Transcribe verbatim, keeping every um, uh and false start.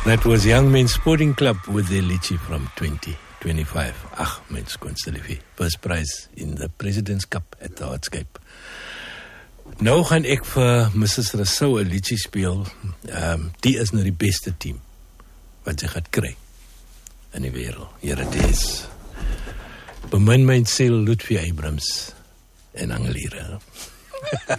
That was Young Men's Sporting Club with their liedjie from twenty twenty-five. Ach, mens Konstellivie. First prize in the President's Cup at the Hardscape. Nou gaan ek vir Missus Rousseau 'n liedjie speel. Um, die is nou die beste team wat sy gaan kry in die wêreld. Here dit is. Bemin my siel Ludwig Abrams en Angeliere.